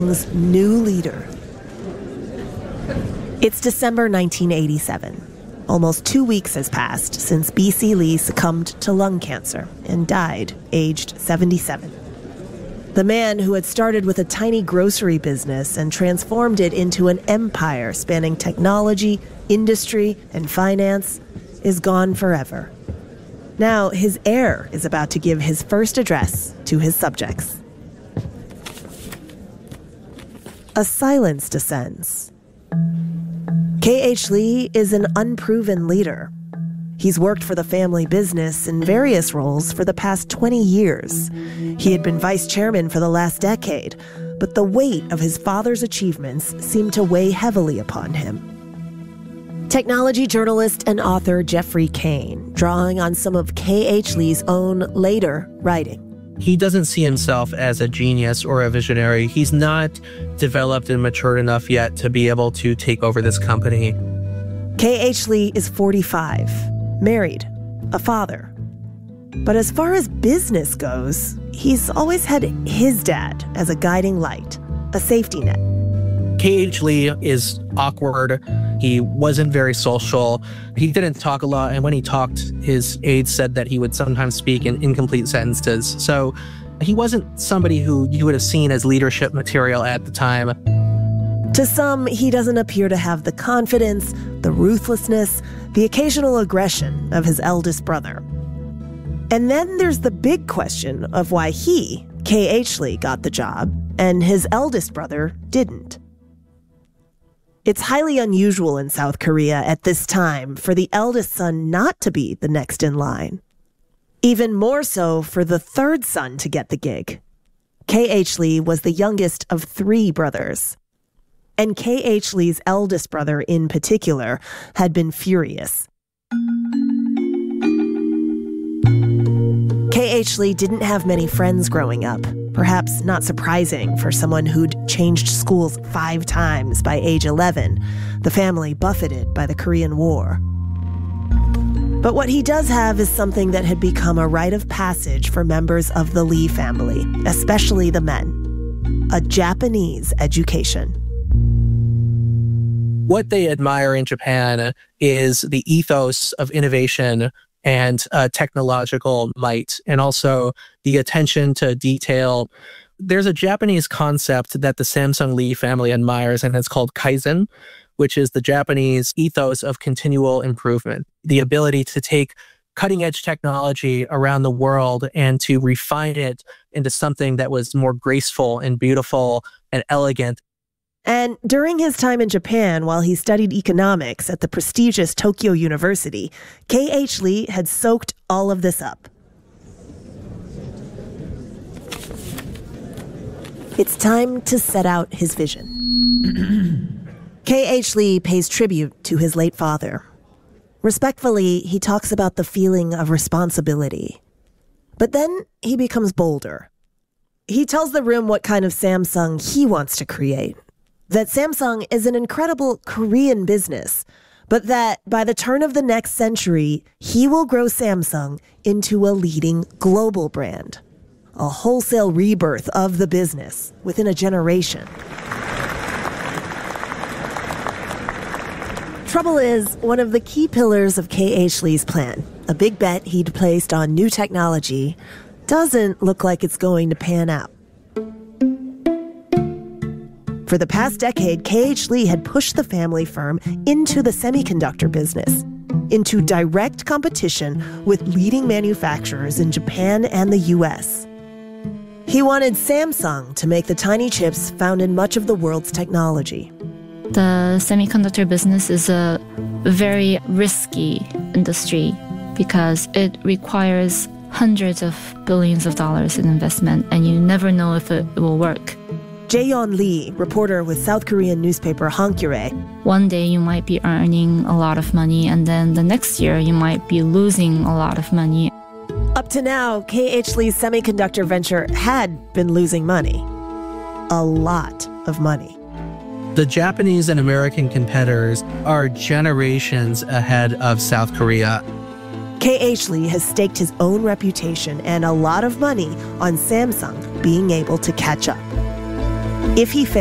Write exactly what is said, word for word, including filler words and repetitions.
Samsung's new leader. It's December nineteen eighty-seven. Almost two weeks has passed since B C Lee succumbed to lung cancer and died, aged seventy-seven. The man who had started with a tiny grocery business and transformed it into an empire spanning technology, industry, and finance is gone forever. Now, his heir is about to give his first address to his subjects. A silence descends. K H Lee is an unproven leader. He's worked for the family business in various roles for the past twenty years. He had been vice chairman for the last decade, but the weight of his father's achievements seemed to weigh heavily upon him. Technology journalist and author Jeffrey Kane, drawing on some of K H Lee's own later writing. He doesn't see himself as a genius or a visionary. He's not developed and matured enough yet to be able to take over this company. K H Lee is forty-five, married, a father. But as far as business goes, he's always had his dad as a guiding light, a safety net. K H Lee is awkward. He wasn't very social. He didn't talk a lot, and when he talked, his aides said that he would sometimes speak in incomplete sentences. So he wasn't somebody who you would have seen as leadership material at the time. To some, he doesn't appear to have the confidence, the ruthlessness, the occasional aggression of his eldest brother. And then there's the big question of why he, K H Lee, got the job, and his eldest brother didn't. It's highly unusual in South Korea at this time for the eldest son not to be the next in line. Even more so for the third son to get the gig. K H Lee was the youngest of three brothers. And K H Lee's eldest brother in particular had been furious. K H Lee didn't have many friends growing up. Perhaps not surprising for someone who'd changed schools five times by age eleven, the family buffeted by the Korean War. But what he does have is something that had become a rite of passage for members of the Lee family, especially the men: a Japanese education. What they admire in Japan is the ethos of innovation and uh, technological might, and also the attention to detail. There's a Japanese concept that the Samsung Lee family admires, and it's called Kaizen, which is the Japanese ethos of continual improvement. The ability to take cutting-edge technology around the world and to refine it into something that was more graceful and beautiful and elegant. And during his time in Japan, while he studied economics at the prestigious Tokyo University, K H Lee had soaked all of this up. It's time to set out his vision. K H Lee pays tribute to his late father. Respectfully, he talks about the feeling of responsibility. But then he becomes bolder. He tells the room what kind of Samsung he wants to create. That Samsung is an incredible Korean business, but that by the turn of the next century, he will grow Samsung into a leading global brand. A wholesale rebirth of the business within a generation. Trouble is, one of the key pillars of K H Lee's plan, a big bet he'd placed on new technology, doesn't look like it's going to pan out. For the past decade, K H Lee had pushed the family firm into the semiconductor business, into direct competition with leading manufacturers in Japan and the U S. He wanted Samsung to make the tiny chips found in much of the world's technology. The semiconductor business is a very risky industry because it requires hundreds of billions of dollars in investment, and you never know if it will work. Jae-yeon Lee, reporter with South Korean newspaper Hankyoreh. One day you might be earning a lot of money, and then the next year you might be losing a lot of money. Up to now, K H Lee's semiconductor venture had been losing money. A lot of money. The Japanese and American competitors are generations ahead of South Korea. K H Lee has staked his own reputation and a lot of money on Samsung being able to catch up. If he